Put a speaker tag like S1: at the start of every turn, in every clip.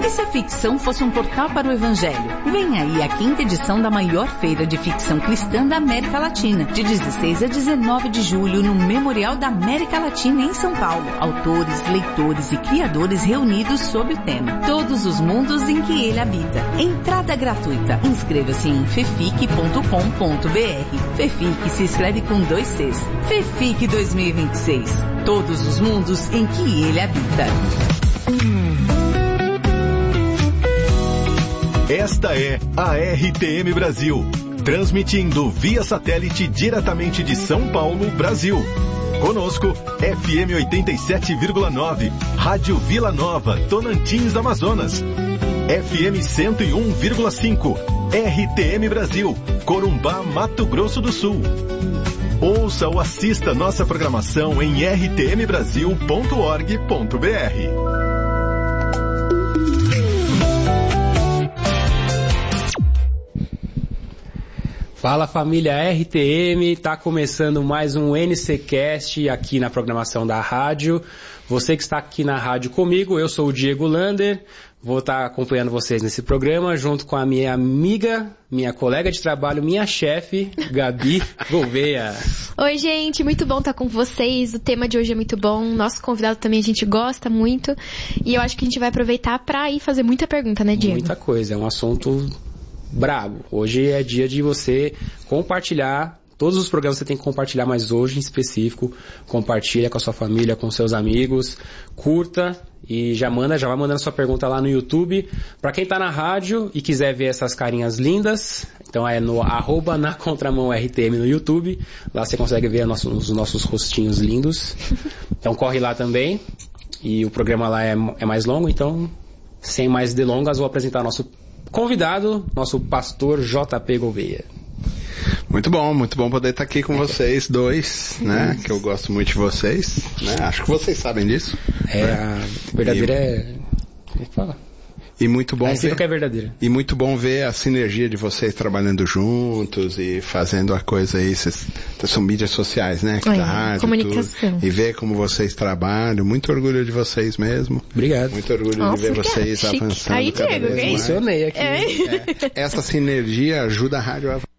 S1: E se a ficção fosse um portal para o Evangelho? Vem aí a 5ª edição da maior feira de ficção cristã da América Latina, de 16 a 19 de julho, no Memorial da América Latina, em São Paulo. Autores, leitores e criadores reunidos sob o tema Todos os Mundos em que Ele Habita. Entrada gratuita. Inscreva-se em fefic.com.br. Fefic se escreve com 2 Cs. Fefic 2026. Todos os mundos em que Ele habita.
S2: Esta é a RTM Brasil, transmitindo via satélite diretamente de São Paulo, Brasil. Conosco, FM 87,9, Rádio Vila Nova, Tonantins, Amazonas. FM 101,5, RTM Brasil, Corumbá, Mato Grosso do Sul. Ouça ou assista nossa programação em rtmbrasil.org.br.
S3: Fala família RTM, tá começando mais um NCcast aqui na programação da rádio. Você que está aqui na rádio comigo, eu sou o Diego Lander, vou estar acompanhando vocês nesse programa junto com a minha amiga, minha colega de trabalho, minha chefe, Gabi Gouveia.
S4: Oi gente, muito bom estar com vocês, o tema de hoje é muito bom, nosso convidado também a gente gosta muito e eu acho que a gente vai aproveitar para ir fazer muita pergunta, né Diego?
S3: Muita coisa, é um assunto brabo. Hoje é dia de você compartilhar, todos os programas você tem que compartilhar, mas hoje em específico, compartilha com a sua família, com seus amigos, curta e já vai mandando sua pergunta lá no YouTube. Pra quem tá na rádio e quiser ver essas carinhas lindas, então é no @nacontramãoRTM no YouTube, lá você consegue ver os nossos rostinhos lindos. Então corre lá também, e o programa lá é mais longo, então sem mais delongas vou apresentar nosso convidado, nosso pastor JP Gouveia.
S5: Muito bom poder estar aqui com vocês dois, né? Que eu gosto muito de vocês, né? Acho que vocês sabem disso.
S3: A verdadeira fala.
S5: E muito bom ver
S3: que é verdadeira.
S5: E muito bom ver a sinergia de vocês trabalhando juntos e fazendo a coisa aí. Vocês são mídias sociais, né? Rádio,
S4: comunicação.
S5: Tudo, e ver como vocês trabalham. Muito orgulho de vocês mesmo.
S3: Obrigado.
S5: Muito orgulho de ver vocês avançando.
S4: Aí,
S5: cada
S4: Diego,
S5: vez mais.
S3: Funcionei aqui.
S5: Essa sinergia ajuda a rádio a avançar.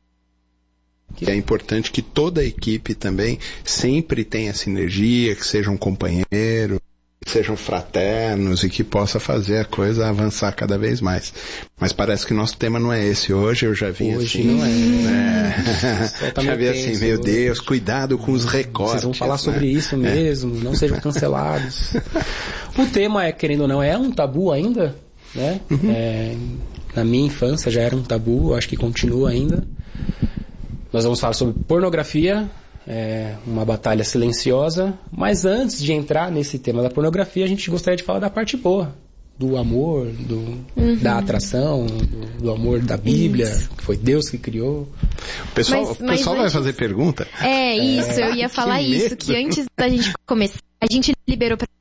S5: É importante que toda a equipe também sempre tenha sinergia, que sejam companheiros, que sejam fraternos e que possa fazer a coisa avançar cada vez mais. Mas parece que o nosso tema não é esse. Hoje eu já vi
S3: hoje
S5: assim...
S3: não é.
S5: Já vi assim, meu Deus, cuidado com os recortes.
S3: Vocês vão falar sobre isso mesmo, não sejam cancelados. O tema, querendo ou não, é um tabu ainda, né? Na minha infância já era um tabu, acho que continua ainda. Nós vamos falar sobre pornografia, uma batalha silenciosa, mas antes de entrar nesse tema da pornografia, a gente gostaria de falar da parte boa, do amor, da atração, do amor da Bíblia, que foi Deus que criou.
S5: O pessoal vai fazer pergunta?
S4: Isso, eu ia falar isso, que antes da gente começar, a gente liberou para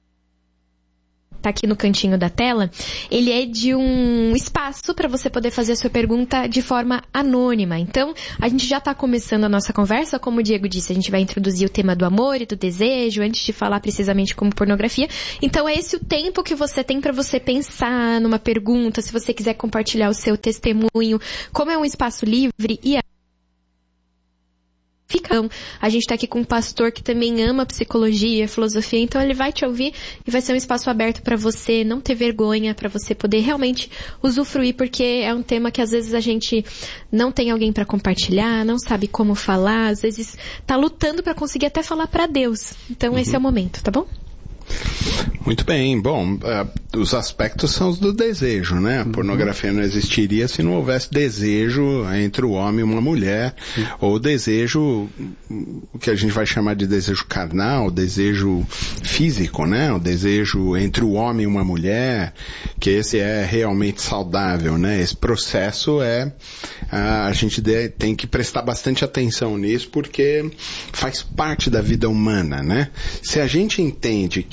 S4: tá aqui no cantinho da tela, ele é de um espaço para você poder fazer a sua pergunta de forma anônima. Então, a gente já está começando a nossa conversa, como o Diego disse, a gente vai introduzir o tema do amor e do desejo, antes de falar precisamente como pornografia. Então, é esse o tempo que você tem para você pensar numa pergunta, se você quiser compartilhar o seu testemunho, como é um espaço livre e a gente está aqui com um pastor que também ama psicologia, filosofia, então ele vai te ouvir e vai ser um espaço aberto para você não ter vergonha, para você poder realmente usufruir, porque é um tema que às vezes a gente não tem alguém para compartilhar, não sabe como falar, às vezes está lutando para conseguir até falar para Deus. Então esse é o momento, tá bom?
S5: Muito bem, bom, os aspectos são os do desejo, né? A pornografia não existiria se não houvesse desejo entre o homem e uma mulher, ou desejo, o que a gente vai chamar de desejo carnal, desejo físico, né? O desejo entre o homem e uma mulher, que esse é realmente saudável, né? Esse processo a gente tem que prestar bastante atenção nisso, porque faz parte da vida humana, né? Se a gente entende que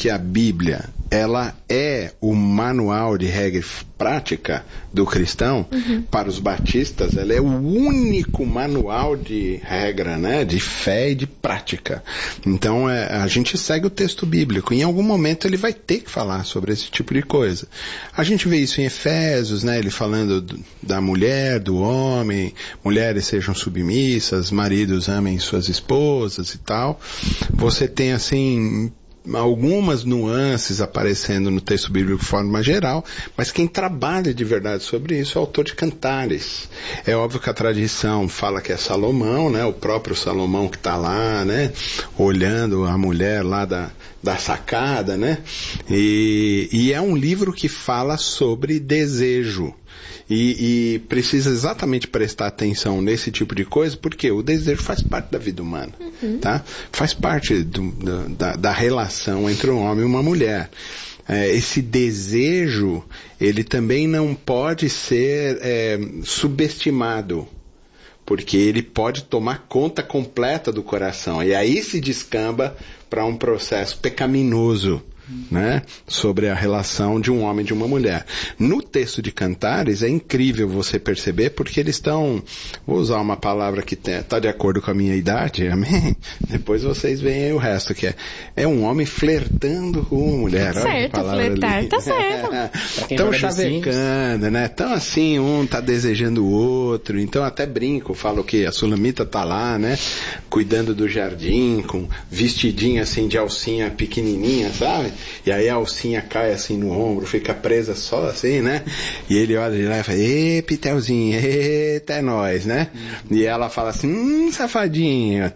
S5: que a Bíblia, ela é o manual de regra e prática do cristão, para os batistas, ela é o único manual de regra, né, de fé e de prática. Então, a gente segue o texto bíblico. Em algum momento ele vai ter que falar sobre esse tipo de coisa. A gente vê isso em Efésios, né, ele falando da mulher, do homem, mulheres sejam submissas, maridos amem suas esposas e tal. Você tem, assim, algumas nuances aparecendo no texto bíblico de forma geral, mas quem trabalha de verdade sobre isso é o autor de Cantares. É óbvio que a tradição fala que é Salomão, né, o próprio Salomão que está lá, né, olhando a mulher lá da sacada, né, e é um livro que fala sobre desejo. E precisa exatamente prestar atenção nesse tipo de coisa, porque o desejo faz parte da vida humana, tá? Faz parte da relação entre um homem e uma mulher. Esse desejo, ele também não pode ser subestimado, porque ele pode tomar conta completa do coração, e aí se descamba para um processo pecaminoso, né, sobre a relação de um homem e de uma mulher. No texto de Cantares é incrível você perceber, porque eles estão, vou usar uma palavra que está de acordo com a minha idade, amém? Depois vocês veem aí o resto, que é um homem flertando com uma mulher.
S4: Certo, flertar, ali. Tá certo.
S5: Estão chavecando, né? Então assim, um tá desejando o outro, então até brinco, falo que a Sulamita tá lá, né, cuidando do jardim, com vestidinho assim de alcinha pequenininha, sabe? E aí a alcinha cai assim no ombro, fica presa só assim, né? E ele olha de lá e fala, ê, Pitelzinho, eita, é nóis, né? E ela fala assim, safadinho,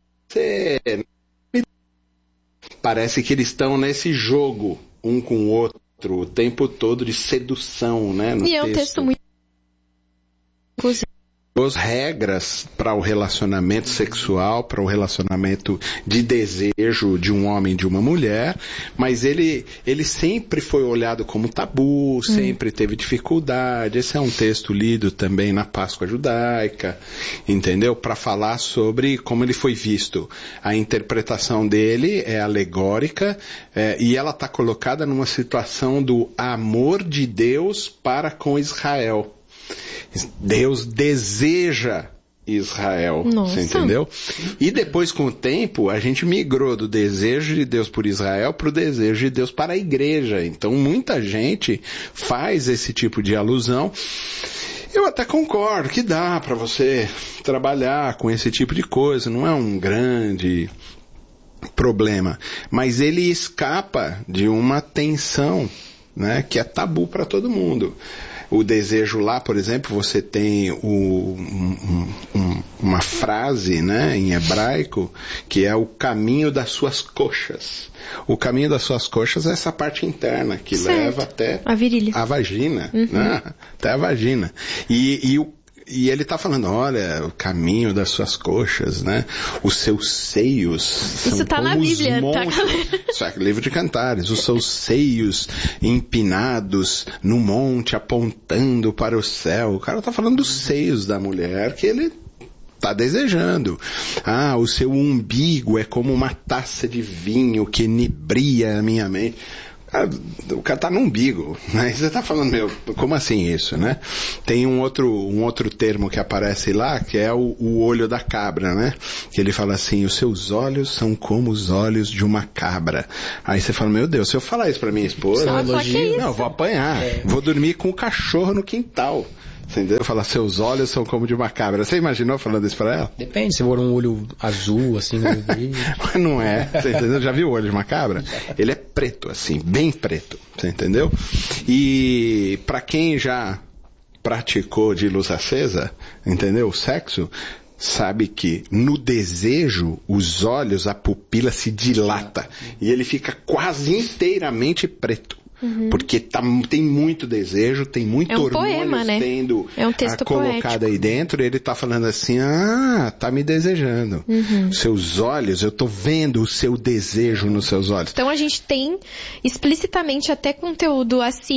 S5: parece que eles estão nesse jogo, um com o outro, o tempo todo de sedução, né? No
S4: e é um texto muito...
S5: As regras para o relacionamento sexual, para o relacionamento de desejo de um homem e de uma mulher, mas ele sempre foi olhado como tabu, sempre teve dificuldade. Esse é um texto lido também na Páscoa judaica, entendeu? Para falar sobre como ele foi visto. A interpretação dele é alegórica, e ela está colocada numa situação do amor de Deus para com Israel. Deus deseja Israel, você entendeu? E depois, com o tempo, a gente migrou do desejo de Deus por Israel para o desejo de Deus para a igreja. Então, muita gente faz esse tipo de alusão. Eu até concordo que dá para você trabalhar com esse tipo de coisa, não é um grande problema, mas ele escapa de uma tensão, né, que é tabu para todo mundo. O desejo lá, por exemplo, você tem uma frase, né, em hebraico, que é o caminho das suas coxas. O caminho das suas coxas é essa parte interna, que leva até
S4: a virilha,
S5: a vagina, né, até a vagina. E ele está falando, olha, o caminho das suas coxas, né? Os seus seios são
S4: isso tá
S5: como
S4: na Bíblia,
S5: os montes. Isso é livro de Cantares. Os seus seios empinados no monte, apontando para o céu. O cara está falando dos seios da mulher que ele está desejando. Ah, o seu umbigo é como uma taça de vinho que inebria a minha mente. O cara tá no umbigo, né? Você tá falando, meu, como assim isso, né? Tem um outro termo que aparece lá, que é o olho da cabra, né? Que ele fala assim, os seus olhos são como os olhos de uma cabra. Aí você fala, meu Deus, se eu falar isso pra minha esposa, não, eu vou apanhar, vou dormir com o cachorro no quintal. Entendeu? Falar, seus olhos são como de uma cabra. Você imaginou falando isso pra ela?
S3: Depende, se for um olho azul, assim, no brilho.
S5: Mas não é, você entendeu? Já viu o olho de uma cabra? Ele é preto, assim, bem preto, você entendeu? E pra quem já praticou de luz acesa, entendeu? O sexo, sabe que no desejo, os olhos, a pupila se dilata e ele fica quase inteiramente preto. Porque tem muito desejo, tem muito hormônio
S4: poema, né?
S5: Tendo
S4: um texto
S5: colocado
S4: poético
S5: aí dentro, e ele tá falando assim, tá me desejando. Seus olhos, eu tô vendo o seu desejo nos seus olhos.
S4: Então a gente tem explicitamente até conteúdo assim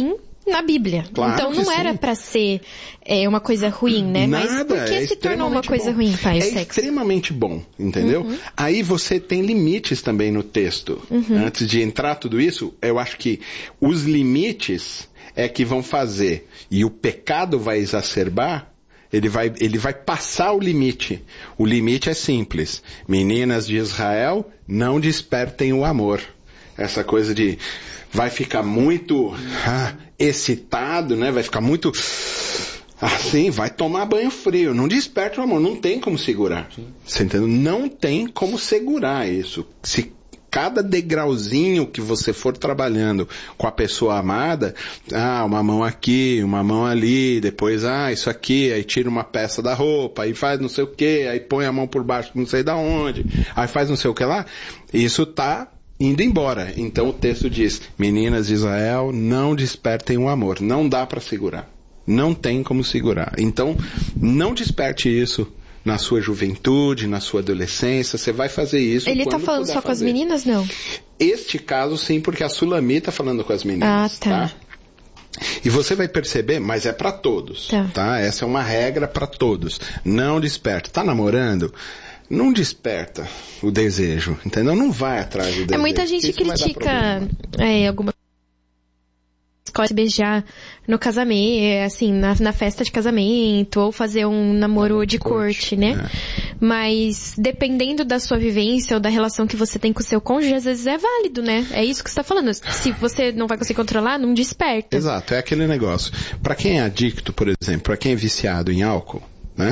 S4: na Bíblia.
S5: Claro,
S4: então não era pra ser uma coisa ruim, né?
S5: Nada,
S4: mas por que se tornou uma coisa ruim, pai, o sexo?
S5: Extremamente bom, entendeu? Aí você tem limites também no texto. Antes de entrar tudo isso, eu acho que os limites é que vão fazer, e o pecado vai exacerbar, ele vai passar o limite. O limite é simples. Meninas de Israel, não despertem o amor. Essa coisa de vai ficar muito excitado, né? Vai ficar muito assim, vai tomar banho frio. Não desperta o amor, não tem como segurar. Você entendeu? Não tem como segurar isso. Se cada degrauzinho que você for trabalhando com a pessoa amada, uma mão aqui, uma mão ali, depois, isso aqui, aí tira uma peça da roupa, aí faz não sei o que, aí põe a mão por baixo não sei da onde, aí faz não sei o que lá, isso tá indo embora. Então o texto diz, meninas de Israel, não despertem o amor, não dá para segurar, não tem como segurar. Então, não desperte isso na sua juventude, na sua adolescência, você vai fazer isso.
S4: Ele tá falando só com as meninas, não?
S5: Este caso, sim, porque a Sulamita tá falando com as meninas. Tá? E você vai perceber, mas é para todos, tá? Essa é uma regra para todos. Não desperta. Tá namorando? Não desperta o desejo, entendeu? Não vai atrás do desejo.
S4: Muita gente critica alguma escolhe se beijar no casamento, assim, na festa de casamento, ou fazer um namoro de corte, né? Mas, dependendo da sua vivência ou da relação que você tem com o seu cônjuge, às vezes é válido, né? É isso que você tá falando. Se você não vai conseguir controlar, não desperta.
S5: Exato, é aquele negócio. Para quem é adicto, por exemplo, para quem é viciado em álcool, né?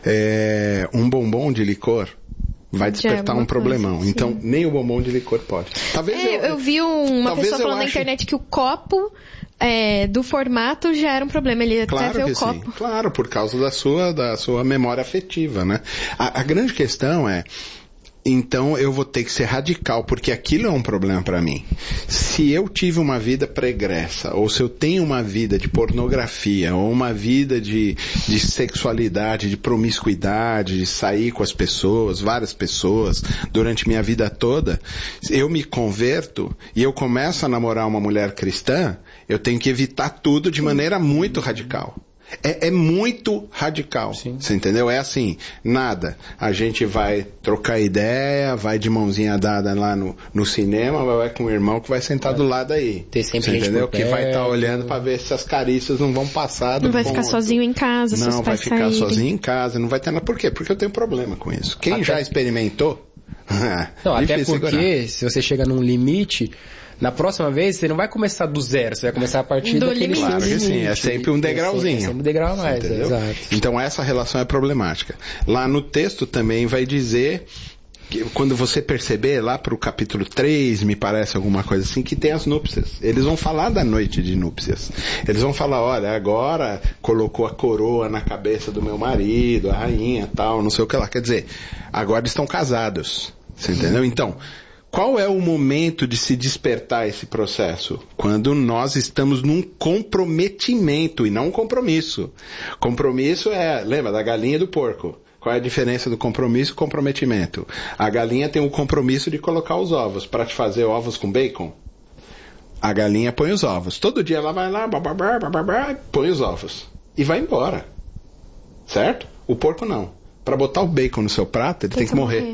S5: Um bombom de licor vai despertar um problemão. Coisa, então, nem o bombom de licor pode. Talvez
S4: eu vi uma pessoa falando na internet que o copo do formato já era um problema. Ele até vê o copo.
S5: Sim. Claro, por causa da sua memória afetiva, né? A grande questão é, então eu vou ter que ser radical, porque aquilo é um problema para mim. Se eu tive uma vida pregressa, ou se eu tenho uma vida de pornografia, ou uma vida de sexualidade, de promiscuidade, de sair com as pessoas, várias pessoas, durante minha vida toda, eu me converto e eu começo a namorar uma mulher cristã, eu tenho que evitar tudo de maneira muito radical. É muito radical, você entendeu? É assim, nada. A gente vai trocar ideia, vai de mãozinha dada lá no cinema, vai com o irmão que vai sentar do lado aí.
S3: Tem sempre
S5: você entendeu? Que vai estar olhando para ver se as carícias não vão passar do
S4: Não vai ficar sozinho em casa, se
S5: não vai ficar sozinho em casa, não vai ter nada. Por quê? Porque eu tenho problema com isso. Quem já experimentou?
S3: Não, até porque se você chega num limite, na próxima vez você não vai começar do zero, você vai começar a partir daquele limite.
S5: Claro que sim, é sempre um degrauzinho. É
S3: sempre um degrau a mais, exato.
S5: Então essa relação é problemática. Lá no texto também vai dizer que quando você perceber lá pro capítulo 3, me parece alguma coisa assim, que tem as núpcias. Eles vão falar da noite de núpcias. Eles vão falar, olha, agora colocou a coroa na cabeça do meu marido, a rainha, tal, não sei o que lá. Quer dizer, agora estão casados. Você entendeu? Então, qual é o momento de se despertar esse processo? Quando nós estamos num comprometimento e não um compromisso. Compromisso lembra da galinha e do porco. Qual é a diferença do compromisso e comprometimento? A galinha tem o compromisso de colocar os ovos. Para te fazer ovos com bacon, a galinha põe os ovos. Todo dia ela vai lá, põe os ovos. E vai embora. Certo? O porco não. Para botar o bacon no seu prato, ele tem que morrer.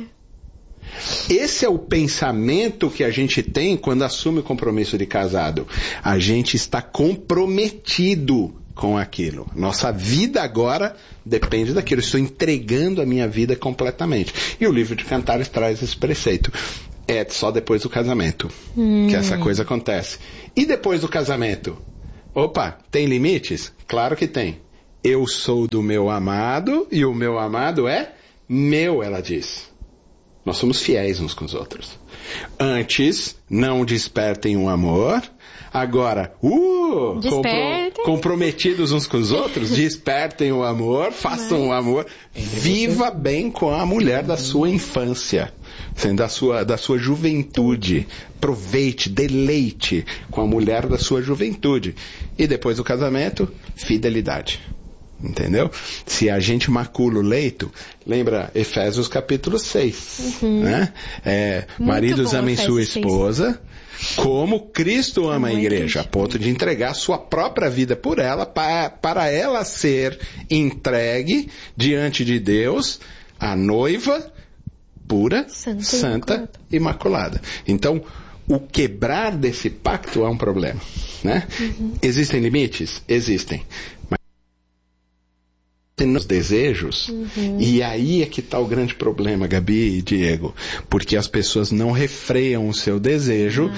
S5: Esse é o pensamento que a gente tem quando assume o compromisso de casado. A gente está comprometido com aquilo. Nossa vida agora depende daquilo. Eu estou entregando a minha vida completamente. E o livro de Cantares traz esse preceito. É só depois do casamento que essa coisa acontece. E depois do casamento? Opa, tem limites? Claro que tem. Eu sou do meu amado e o meu amado é meu, ela diz. Nós somos fiéis uns com os outros. Antes, não despertem o amor. Agora, comprometidos uns com os outros, despertem o amor, façam o amor. Viva bem com a mulher da sua infância, da sua juventude. Aproveite, deleite com a mulher da sua juventude. E depois do casamento, fidelidade. Entendeu? Se a gente macula o leito, lembra Efésios capítulo 6, né? Maridos amem sua esposa, como Cristo ama a igreja, a ponto de entregar sua própria vida por ela, para ela ser entregue diante de Deus, a noiva pura, santa, imaculada. Então, o quebrar desse pacto é um problema, né? Existem limites? Existem. Mas nos desejos, e aí é que está o grande problema, Gabi e Diego, porque as pessoas não refreiam o seu desejo,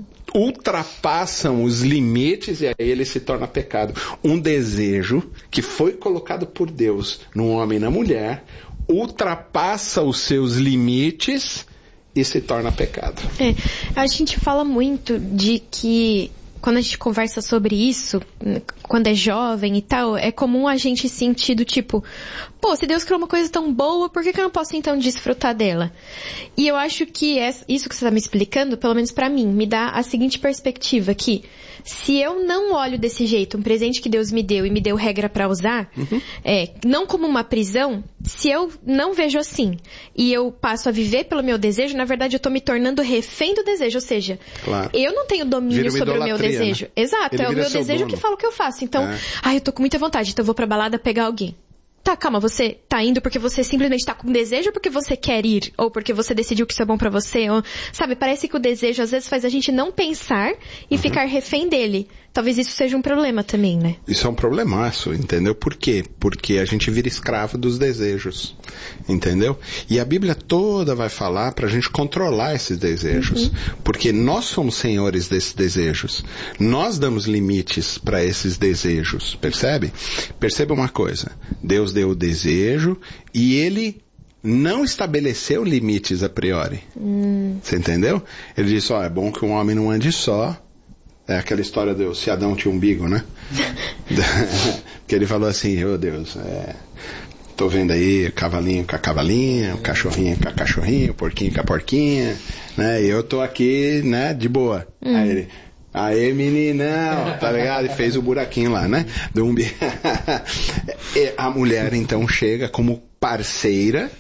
S5: ultrapassam os limites e aí ele se torna pecado. Um desejo que foi colocado por Deus no homem e na mulher, ultrapassa os seus limites e se torna pecado.
S4: A gente fala muito de que quando a gente conversa sobre isso, quando é jovem e tal, é comum a gente sentir do tipo, pô, se Deus criou uma coisa tão boa, por que eu não posso então desfrutar dela? E eu acho que isso que você está me explicando, pelo menos pra mim, me dá a seguinte perspectiva, que se eu não olho desse jeito, um presente que Deus me deu e me deu regra pra usar, não como uma prisão, se eu não vejo assim, e eu passo a viver pelo meu desejo, na verdade eu tô me tornando refém do desejo, ou seja, eu não tenho domínio sobre o meu desejo. Né? Exato, é o meu desejo que fala o que eu faço. Então, eu tô com muita vontade, então eu vou pra balada pegar alguém. Tá, calma, você tá indo porque você simplesmente tá com desejo ou porque você quer ir? Ou porque você decidiu que isso é bom pra você? Ou, sabe, parece que o desejo às vezes faz a gente não pensar e ficar refém dele. Talvez isso seja um problema também, né?
S5: Isso é um problemaço, entendeu? Por quê? Porque a gente vira escravo dos desejos, entendeu? E a Bíblia toda vai falar pra gente controlar esses desejos. Porque nós somos senhores desses desejos. Nós damos limites para esses desejos, percebe? Perceba uma coisa. Deus deu o desejo e ele não estabeleceu limites a priori. Você entendeu? Ele disse, é bom que um homem não ande só. É aquela história do se Adão tinha umbigo, né? Porque ele falou assim, Deus, tô vendo aí o cavalinho com a cavalinha, o cachorrinho com a cachorrinha, o porquinho com a porquinha, né? E eu tô aqui, né, de boa. Aí ele, aí meninão, tá ligado? E fez o buraquinho lá, né? Do umbigo. A mulher então chega como parceira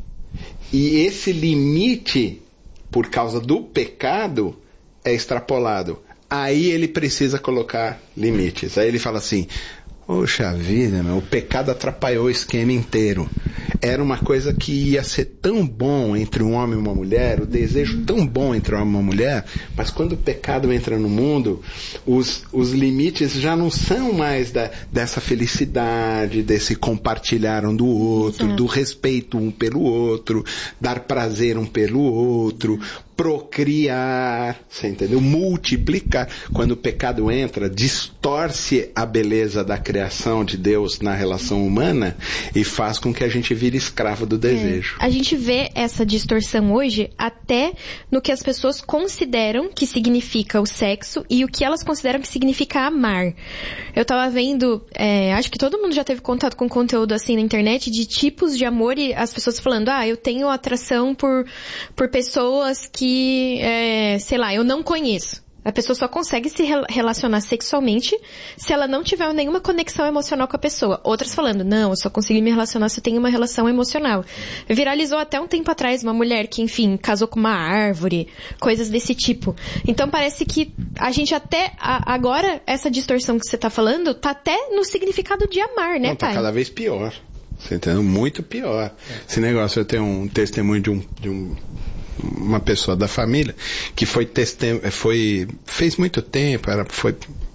S5: e esse limite, por causa do pecado, é extrapolado. Aí ele precisa colocar limites. Aí ele fala assim, poxa vida, o pecado atrapalhou o esquema inteiro. Era uma coisa que ia ser tão bom entre um homem e uma mulher, o desejo tão bom entre um homem e uma mulher, mas quando o pecado entra no mundo, os limites já não são mais dessa felicidade, desse compartilhar um do outro, do respeito um pelo outro, dar prazer um pelo outro, procriar, você entendeu? Multiplicar. Quando o pecado entra, distorce a beleza da criação de Deus na relação humana e faz com que a gente vire escravo do desejo.
S4: A gente vê essa distorção hoje até no que as pessoas consideram que significa o sexo e o que elas consideram que significa amar. Eu tava vendo, acho que todo mundo já teve contato com conteúdo assim na internet de tipos de amor e as pessoas falando, eu tenho atração por pessoas que sei lá, eu não conheço. A pessoa só consegue se relacionar sexualmente se ela não tiver nenhuma conexão emocional com a pessoa. Outras falando, não, eu só consigo me relacionar se eu tenho uma relação emocional. Viralizou até um tempo atrás uma mulher que, enfim, casou com uma árvore, coisas desse tipo. Então parece que a gente até, agora, essa distorção que você tá falando, tá até no significado de amar, né, pai?
S5: Tá cada vez pior. Você entendeu? Muito pior. Esse negócio, eu tenho um testemunho de uma pessoa da família que fez muito tempo, foi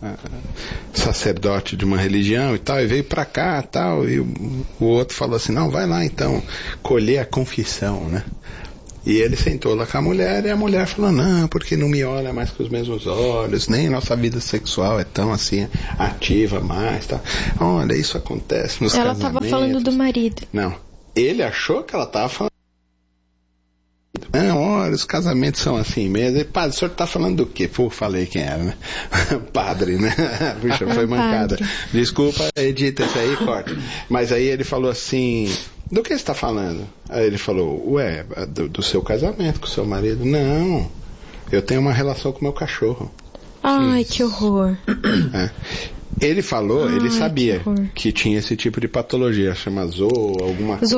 S5: sacerdote de uma religião e tal, e veio pra cá e tal, e o outro falou assim, não, vai lá então colher a confissão, né? E ele sentou lá com a mulher e a mulher falou, não, porque não me olha mais com os mesmos olhos, nem nossa vida sexual é tão assim ativa mais, tá? Olha, isso acontece nos casamentos.
S4: Ela estava falando do marido.
S5: Não, ele achou que ela estava falando. Não, olha, os casamentos são assim mesmo. E, padre, o senhor está falando do quê? Pô, falei quem era, né? Padre, né? Puxa, foi mancada. Desculpa, edita isso aí, corta. Mas aí ele falou assim, do que você está falando? Aí ele falou, do seu casamento com o seu marido. Não, eu tenho uma relação com o meu cachorro.
S4: Ai, que horror.
S5: Ele falou, ele sabia que tinha esse tipo de patologia, chama alguma coisa.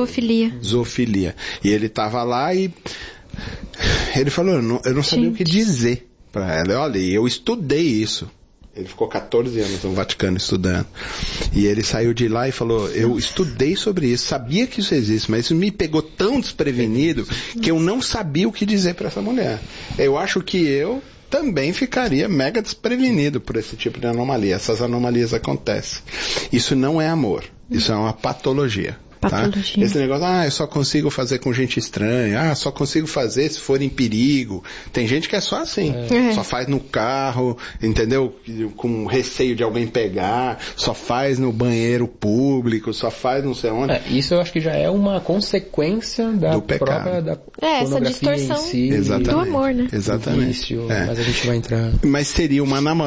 S5: Zoofilia. E ele estava lá e ele falou, eu não sabia o que dizer para ela, olha, eu estudei isso. Ele ficou 14 anos no Vaticano estudando. E ele saiu de lá e falou, eu estudei sobre isso, sabia que isso existe, mas isso me pegou tão desprevenido que eu não sabia o que dizer para essa mulher. Eu acho que eu também ficaria mega desprevenido por esse tipo de anomalia. Essas anomalias acontecem. Isso não é amor, isso é uma patologia. Tá? Esse negócio, eu só consigo fazer com gente estranha, só consigo fazer se for em perigo. Tem gente que é só assim, só faz no carro, entendeu? Com receio de alguém pegar, só faz no banheiro público, só faz não sei onde.
S3: Isso eu acho que já é uma consequência da própria da
S4: essa distorção
S3: em si,
S4: do amor, né?
S5: Exatamente.
S3: Mas a gente vai entrar.
S5: Mas seria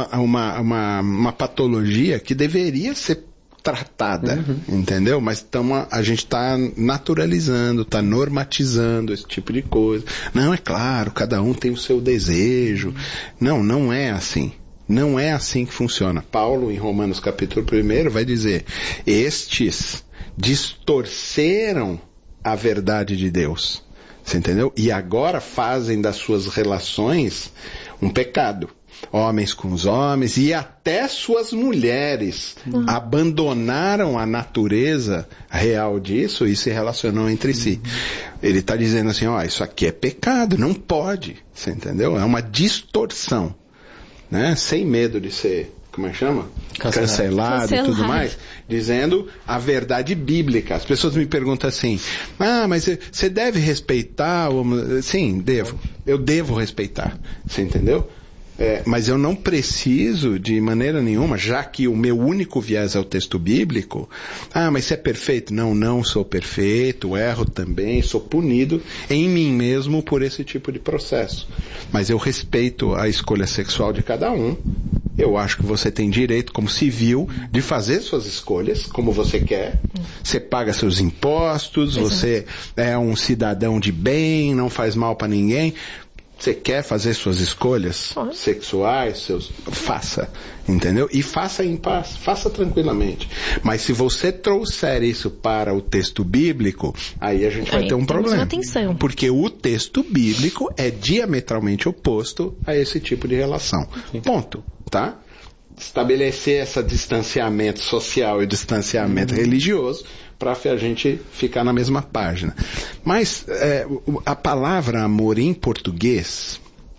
S5: uma patologia que deveria ser tratada, entendeu? Mas a gente está naturalizando, está normatizando esse tipo de coisa. Não, é claro, cada um tem o seu desejo. Não é assim. Não é assim que funciona. Paulo, em Romanos capítulo 1, vai dizer, estes distorceram a verdade de Deus. Você entendeu? E agora fazem das suas relações um pecado. Homens com os homens e até suas mulheres abandonaram a natureza real disso e se relacionam entre si. Ele está dizendo assim, isso aqui é pecado, não pode, você entendeu? É uma distorção, né? Sem medo de ser, como é que chama? Cancelado e tudo mais, dizendo a verdade bíblica. As pessoas me perguntam assim, mas você deve respeitar? Sim, devo. Eu devo respeitar, você entendeu? Mas eu não preciso de maneira nenhuma, já que o meu único viés é o texto bíblico, mas você é perfeito? Não sou perfeito, erro também, sou punido em mim mesmo por esse tipo de processo. Mas eu respeito a escolha sexual de cada um. Eu acho que você tem direito, como civil, de fazer suas escolhas, como você quer. Você paga seus impostos, você é um cidadão de bem, não faz mal para ninguém. Você quer fazer suas escolhas sexuais, faça, entendeu? E faça em paz, faça tranquilamente. Mas se você trouxer isso para o texto bíblico, aí a gente vai ter um problema.
S4: Atenção.
S5: Porque o texto bíblico é diametralmente oposto a esse tipo de relação. Ponto, tá? Estabelecer esse distanciamento social e distanciamento religioso para a gente ficar na mesma página. Mas a palavra amor em português...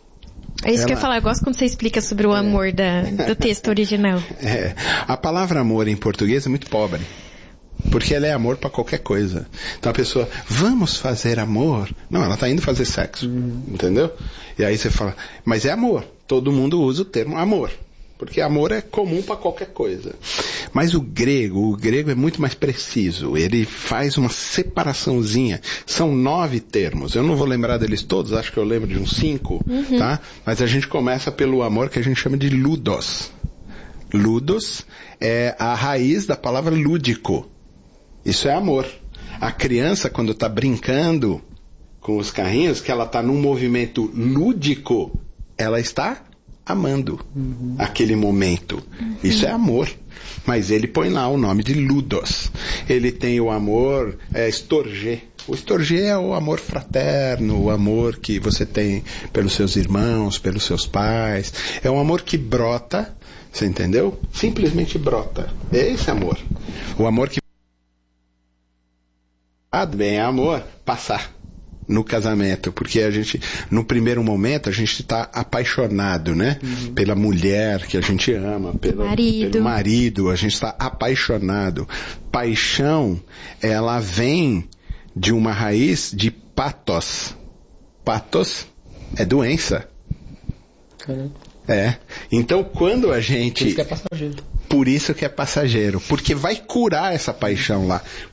S4: É isso que eu ia falar, eu gosto quando você explica sobre o amor do texto original.
S5: A palavra amor em português é muito pobre. Porque ela é amor para qualquer coisa. Então a pessoa, vamos fazer amor? Não, ela está indo fazer sexo. Entendeu? E aí você fala, mas é amor. Todo mundo usa o termo amor. Porque amor é comum para qualquer coisa. Mas o grego é muito mais preciso. Ele faz uma separaçãozinha. São 9 termos. Eu não vou lembrar deles todos, acho que eu lembro de uns 5, tá? Mas a gente começa pelo amor que a gente chama de ludos. Ludos é a raiz da palavra lúdico. Isso é amor. A criança, quando está brincando com os carrinhos, que ela está num movimento lúdico, ela está amando aquele momento. Isso é amor. Mas ele põe lá o nome de ludos. Ele tem o amor storge. O storge é o amor fraterno, o amor que você tem pelos seus irmãos, pelos seus pais. É um amor que brota, você entendeu? Simplesmente brota. É esse amor. O amor que bem é amor passar no casamento, porque a gente, no primeiro momento, a gente está apaixonado, né? Pela mulher que a gente ama, pelo marido, a gente está apaixonado. Paixão, ela vem de uma raiz de pathos. Pathos é doença. Então, quando a gente...
S3: Por isso que é passageiro.
S5: Por isso que é passageiro, porque vai curar essa paixão lá.